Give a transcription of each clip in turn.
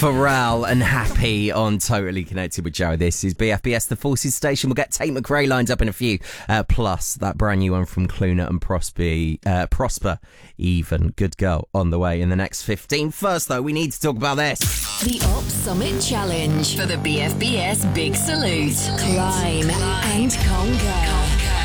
Pharrell and Happy on Totally Connected with Joe. This is BFBS, the Forces Station. We'll get Tate McRae lined up in a few. Plus, that brand new one from Cluna and Prosper, even. Good girl on the way in the next 15. First, though, we need to talk about this. The Op Summit Challenge for the BFBS Big Salute. Climb and conquer.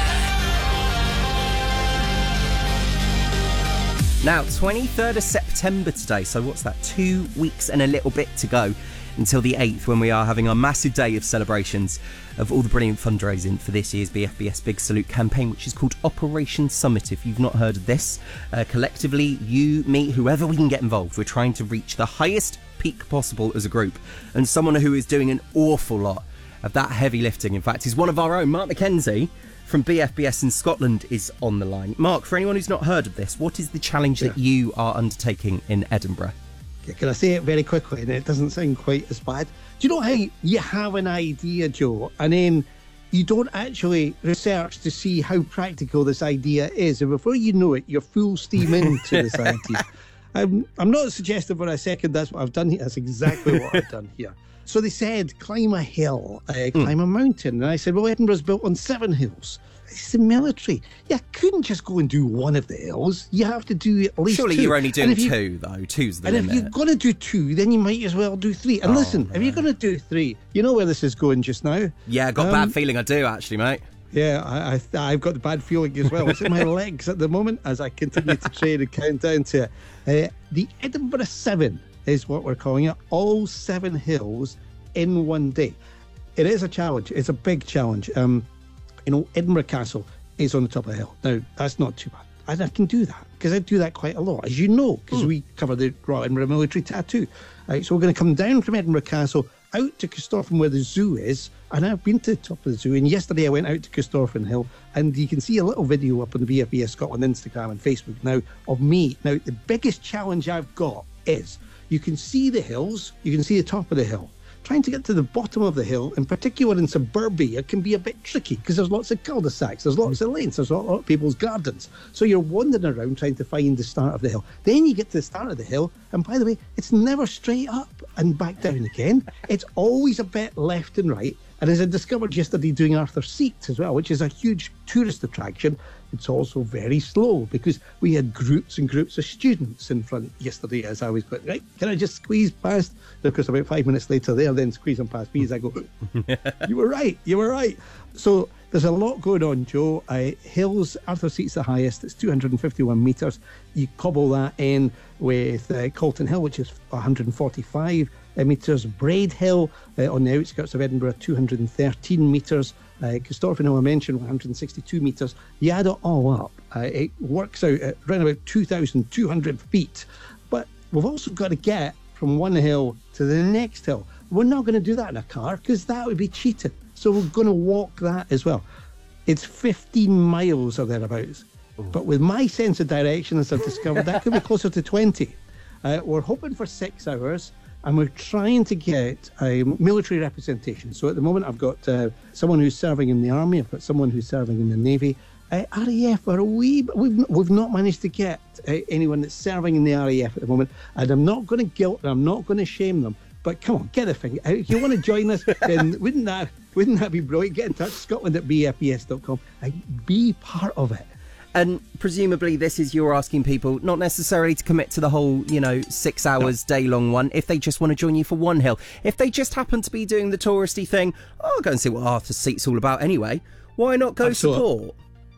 Now, 23rd of September today, so what's that, 2 weeks and a little bit to go until the 8th, when we are having our massive day of celebrations of all the brilliant fundraising for this year's BFBS Big Salute campaign, which is called Operation Summit. If you've not heard of this, collectively, you, me, whoever we can get involved, we're trying to reach the highest peak possible as a group. And someone who is doing an awful lot of that heavy lifting, in fact, is one of our own, Mark McKenzie, from BFBS in Scotland, is on the line. Mark, for anyone who's not heard of this, what is the challenge that you are undertaking in Edinburgh? Can I say it very quickly and it doesn't sound quite as bad? Do you know how you have an idea, Joe, and then you don't actually research to see how practical this idea is, and before you know it, you're full steam into this idea. I'm not suggesting for a second that's what I've done here. That's exactly what I've done here. So they said, climb a hill, climb a mountain. And I said, well, Edinburgh's built on 7 hills. It's the military. You couldn't just go and do one of the hills. You have to do at least Surely 2. You're only doing 2, though. 2's the limit. And if you're going to do 2, then you might as well do 3. And listen, if you're going to do 3, you know where this is going just now? Yeah, I've got a bad feeling I do, actually, mate. Yeah, I've got the bad feeling as well. It's in my legs at the moment as I continue to train and count down to it. The Edinburgh 7 is what we're calling it. All 7 hills in one day. It is a challenge. It's a big challenge. Edinburgh Castle is on the top of the hill. Now, that's not too bad. And I can do that because I do that quite a lot, as you know, because we cover the Royal Edinburgh Military Tattoo. So we're going to come down from Edinburgh Castle out to Corstorphine where the zoo is, and I've been to the top of the zoo, and yesterday I went out to Corstorphine Hill, and you can see a little video up on the BFBS Scotland Instagram and Facebook now of me. Now, the biggest challenge I've got is you can see the hills, you can see the top of the hill. Trying to get to the bottom of the hill, in particular in suburbia, can be a bit tricky because there's lots of cul-de-sacs, there's lots of lanes, there's a lot of people's gardens. So you're wandering around trying to find the start of the hill. Then you get to the start of the hill, and by the way, it's never straight up and back down again. It's always a bit left and right. And as I discovered yesterday doing Arthur's Seat as well, which is a huge tourist attraction, it's also very slow because we had groups and groups of students in front yesterday as I was going, right, can I just squeeze past? Because about 5 minutes later they're then squeezing past me as I go, you were right. So there's a lot going on, Joe. Hills, Arthur's Seat's the highest, it's 251 metres. You cobble that in with Calton Hill, which is 145 metres. Braid Hill on the outskirts of Edinburgh, 213 metres. Corstorphine Hill, I mentioned, 162 metres. You add it all up, it works out at around about 2,200 feet. But we've also got to get from one hill to the next hill. We're not going to do that in a car because that would be cheating. So we're going to walk that as well. It's 15 miles or thereabouts. But with my sense of direction, as I've discovered, that could be closer to 20. We're hoping for 6 hours. And we're trying to get a military representation. So at the moment, I've got someone who's serving in the army. I've got someone who's serving in the navy. RAF are we've not managed to get anyone that's serving in the RAF at the moment. And I'm not going to guilt them. I'm not going to shame them. But come on, get a thing. If you want to join us, then wouldn't that be brilliant? Get in touch, Scotland@bfbs.com, and be part of it. And presumably this is you're asking people not necessarily to commit to the whole, 6 hours day-long one, if they just want to join you for one hill. If they just happen to be doing the touristy thing, I'll go and see what Arthur's Seat's all about anyway. Why not go support?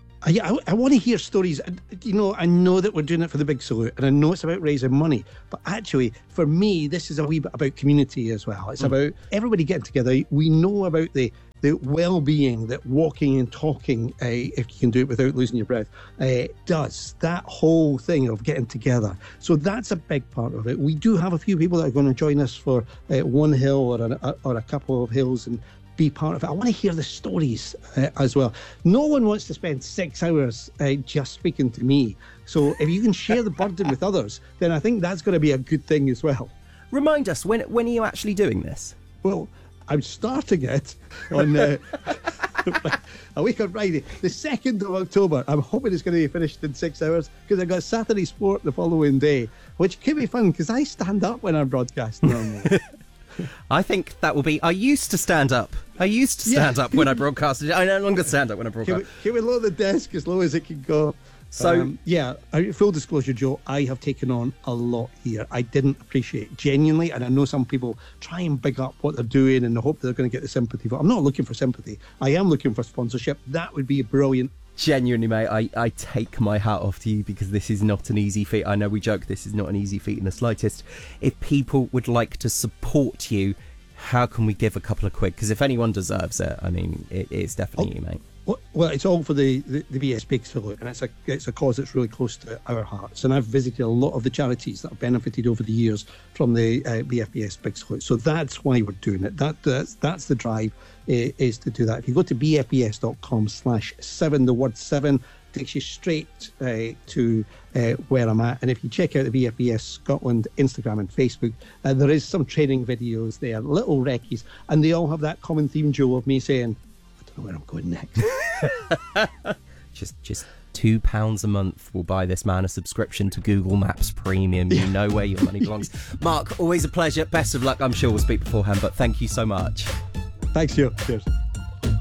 I want to hear stories. I know that we're doing it for the Big Salute, and I know it's about raising money. But actually, for me, this is a wee bit about community as well. It's about everybody getting together. We know about the well-being that walking and talking, if you can do it without losing your breath, does. That whole thing of getting together. So that's a big part of it. We do have a few people that are going to join us for one hill or a couple of hills and be part of it. I want to hear the stories as well. No one wants to spend 6 hours just speaking to me. So if you can share the burden with others, then I think that's going to be a good thing as well. Remind us, when are you actually doing this? Well, I'm starting it on A week on Friday, the 2nd of October. I'm hoping it's going to be finished in 6 hours because I've got Saturday sport the following day, which could be fun because I stand up when I broadcast normally. I think that will be... I used to stand up. Up when I broadcasted. I no longer stand up when I broadcast. Can we lower the desk as low as it can go? So, full disclosure, Joe, I have taken on a lot here. I didn't appreciate it, genuinely, and I know some people try and big up what they're doing and they hope they're going to get the sympathy. But I'm not looking for sympathy. I am looking for sponsorship. That would be brilliant. Genuinely, mate, I take my hat off to you because this is not an easy feat. I know we joke this is not an easy feat in the slightest. If people would like to support you, how can we give a couple of quid? Because if anyone deserves it, I mean, it's definitely you, mate. Well, it's all for the BS Big Salute, and it's a cause that's really close to our hearts. And I've visited a lot of the charities that have benefited over the years from the BFBS Big Salute. So that's why we're doing it. That's the drive, is to do that. If you go to bfbs.com/7, the word 7 takes you straight to where I'm at. And if you check out the BFBS Scotland Instagram and Facebook, there is some training videos there, little recce's, and they all have that common theme, Joe, of me saying, where I'm going next. just £2 a month will buy this man a subscription to Google Maps Premium. You know where your money belongs. Mark, always a pleasure. Best of luck. I'm sure we'll speak beforehand, but thank you so much. Thanks, Joe. Cheers.